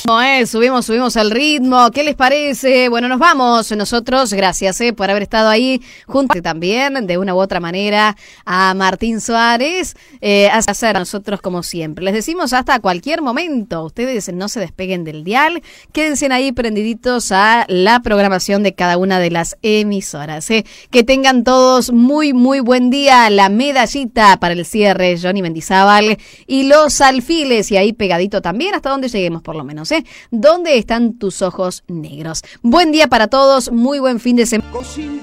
Subimos el ritmo. ¿Qué les parece? Bueno, nos vamos nosotros. Gracias por haber estado ahí junto también, de una u otra manera, a Martín Suárez. A hacer a nosotros como siempre. Les decimos hasta cualquier momento. Ustedes no se despeguen del dial. Quédense ahí prendiditos a la programación de cada una de las emisoras. Que tengan todos muy buen día. La medallita para el cierre, Johnny Mendizábal y los alfiles. Y ahí pegadito también, hasta donde lleguemos por lo menos. ¿Dónde están tus ojos negros? Buen día para todos. Muy buen fin de semana.